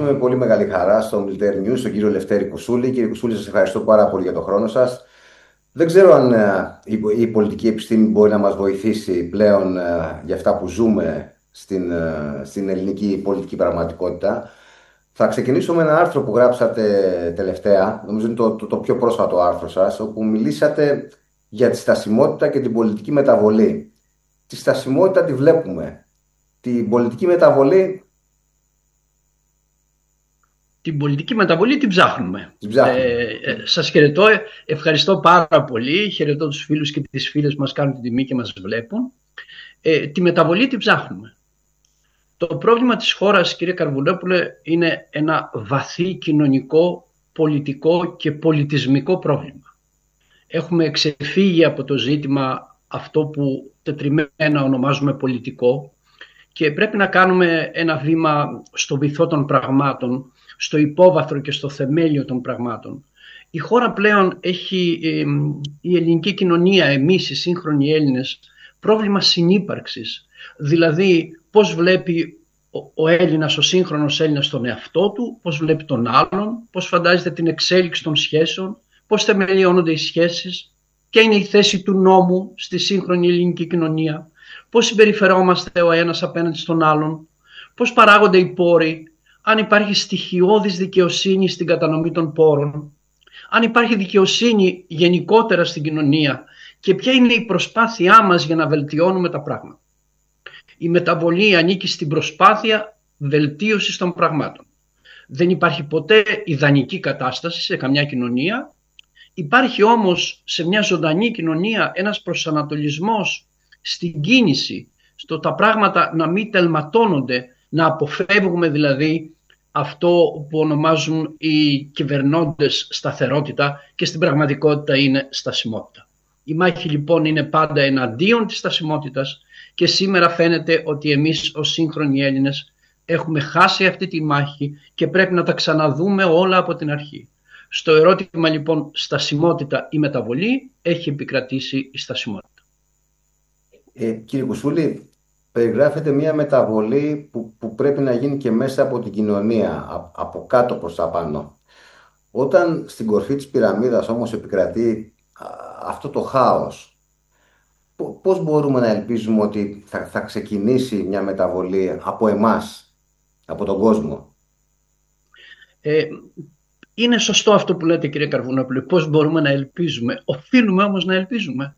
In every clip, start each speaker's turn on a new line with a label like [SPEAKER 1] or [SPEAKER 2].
[SPEAKER 1] καλωσορίσουμε με πολύ μεγάλη χαρά στο Military News τον κύριο Λευτέρη Κουσούλη. Κύριε Κουσούλη, σας ευχαριστώ πάρα πολύ για τον χρόνο σας. Δεν ξέρω αν η πολιτική επιστήμη μπορεί να μας βοηθήσει πλέον για αυτά που ζούμε στην ελληνική πολιτική πραγματικότητα. Θα ξεκινήσω με ένα άρθρο που γράψατε τελευταία, νομίζω είναι το πιο πρόσφατο άρθρο σας, όπου μιλήσατε για τη στασιμότητα και την πολιτική μεταβολή. Τη στασιμότητα τη βλέπουμε. Την πολιτική μεταβολή...
[SPEAKER 2] Την πολιτική μεταβολή την ψάχνουμε. Σας χαιρετώ, ευχαριστώ πάρα πολύ. Χαιρετώ τους φίλους και τις φίλες που μας κάνουν την τιμή και μας βλέπουν. Τη μεταβολή την ψάχνουμε. Το πρόβλημα της χώρας, κύριε Καρβουλόπουλε, είναι ένα βαθύ κοινωνικό, πολιτικό και πολιτισμικό πρόβλημα. Έχουμε ξεφύγει από το ζήτημα αυτό που τετριμμένα ονομάζουμε πολιτικό και πρέπει να κάνουμε ένα βήμα στο βυθό των πραγμάτων, στο υπόβαθρο και στο θεμέλιο των πραγμάτων. Η χώρα πλέον έχει, η ελληνική κοινωνία, εμείς οι σύγχρονοι Έλληνες, πρόβλημα συνύπαρξης. Δηλαδή πώς βλέπει ο Έλληνας, ο σύγχρονος Έλληνας τον εαυτό του, πώς βλέπει τον άλλον, πώς φαντάζεται την εξέλιξη των σχέσεων, πώς θεμελιώνονται οι σχέσεις, ποια είναι η θέση του νόμου στη σύγχρονη ελληνική κοινωνία, πώς συμπεριφερόμαστε ο ένας απέναντι στον άλλον, πώς παράγονται οι πόροι, αν υπάρχει στοιχειώδης δικαιοσύνη στην κατανομή των πόρων, αν υπάρχει δικαιοσύνη γενικότερα στην κοινωνία και ποια είναι η προσπάθειά μας για να βελτιώνουμε τα πράγματα. Η μεταβολή ανήκει στην προσπάθεια βελτίωσης των πραγμάτων. Δεν υπάρχει ποτέ ιδανική κατάσταση σε καμιά κοινωνία. Υπάρχει όμως σε μια ζωντανή κοινωνία ένας προσανατολισμός στην κίνηση, στο τα πράγματα να μην τελματώνονται, να αποφεύγουμε δηλαδή αυτό που ονομάζουν οι κυβερνώντες σταθερότητα και στην πραγματικότητα είναι στασιμότητα. Η μάχη λοιπόν είναι πάντα εναντίον της στασιμότητας και σήμερα φαίνεται ότι εμείς ως σύγχρονοι Έλληνες έχουμε χάσει αυτή τη μάχη και πρέπει να τα ξαναδούμε όλα από την αρχή. Στο ερώτημα λοιπόν στασιμότητα ή μεταβολή έχει επικρατήσει η στασιμότητα.
[SPEAKER 1] Κύριε Κουσούλη, περιγράφεται μια μεταβολή που πρέπει να γίνει και μέσα από την κοινωνία, από κάτω προς τα πάνω. Όταν στην κορφή της πυραμίδας όμως επικρατεί αυτό το χάος, πώς μπορούμε να ελπίζουμε ότι θα ξεκινήσει μια μεταβολή από εμάς, από τον κόσμο?
[SPEAKER 2] Είναι σωστό αυτό που λέτε, κύριε Καρβουνόπουλε, πώς μπορούμε να ελπίζουμε. Οφείλουμε όμως να ελπίζουμε.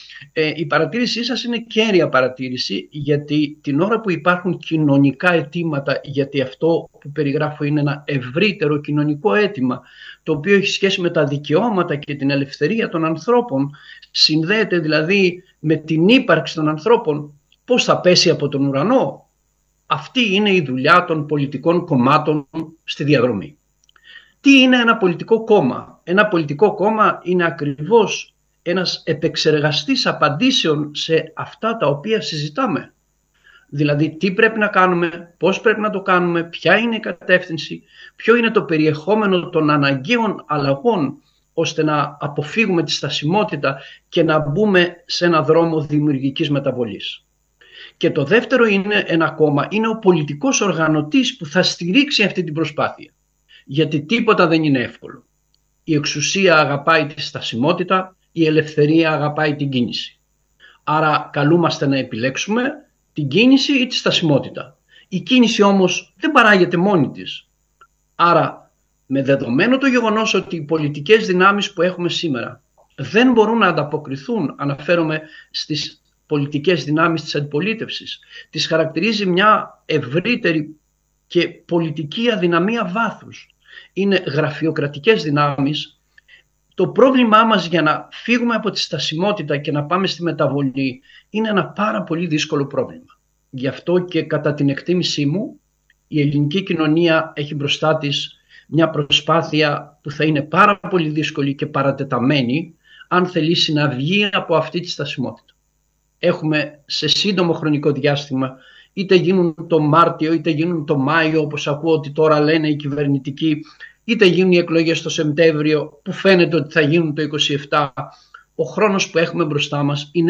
[SPEAKER 2] Η παρατήρησή σας είναι κέρια παρατήρηση, γιατί την ώρα που υπάρχουν κοινωνικά αιτήματα, γιατί αυτό που περιγράφω είναι ένα ευρύτερο κοινωνικό αίτημα, το οποίο έχει σχέση με τα δικαιώματα και την ελευθερία των ανθρώπων, συνδέεται δηλαδή με την ύπαρξη των ανθρώπων, πώς θα πέσει από τον ουρανό. Αυτή είναι η δουλειά των πολιτικών κομμάτων στη διαδρομή. Τι είναι ένα πολιτικό κόμμα? Ένα πολιτικό κόμμα είναι ακριβώς ένας επεξεργαστής απαντήσεων σε αυτά τα οποία συζητάμε. Δηλαδή τι πρέπει να κάνουμε, πώς πρέπει να το κάνουμε, ποια είναι η κατεύθυνση, ποιο είναι το περιεχόμενο των αναγκαίων αλλαγών ώστε να αποφύγουμε τη στασιμότητα και να μπούμε σε ένα δρόμο δημιουργικής μεταβολής. Και το δεύτερο είναι ένα κόμμα, είναι ο πολιτικός οργανωτής που θα στηρίξει αυτή την προσπάθεια. Γιατί τίποτα δεν είναι εύκολο. Η εξουσία αγαπάει τη στασιμότητα, η ελευθερία αγαπάει την κίνηση. Άρα καλούμαστε να επιλέξουμε την κίνηση ή τη στασιμότητα. Η κίνηση όμως δεν παράγεται μόνη της. Άρα με δεδομένο το γεγονός ότι οι πολιτικές δυνάμεις που έχουμε σήμερα δεν μπορούν να ανταποκριθούν, αναφέρομαι στις πολιτικές δυνάμεις της αντιπολίτευσης, τις χαρακτηρίζει μια ευρύτερη και πολιτική αδυναμία βάθους. Είναι γραφειοκρατικές δυνάμεις. Το πρόβλημά μας για να φύγουμε από τη στασιμότητα και να πάμε στη μεταβολή είναι ένα πάρα πολύ δύσκολο πρόβλημα. Γι' αυτό και κατά την εκτίμησή μου η ελληνική κοινωνία έχει μπροστά της μια προσπάθεια που θα είναι πάρα πολύ δύσκολη και παρατεταμένη αν θελήσει να βγει από αυτή τη στασιμότητα. Έχουμε σε σύντομο χρονικό διάστημα, είτε γίνουν το Μάρτιο είτε γίνουν το Μάιο, όπως ακούω ότι τώρα λένε οι κυβερνητικοί, είτε γίνουν οι εκλογές το Σεπτέμβριο που φαίνεται ότι θα γίνουν το 27, ο χρόνος που έχουμε μπροστά μας είναι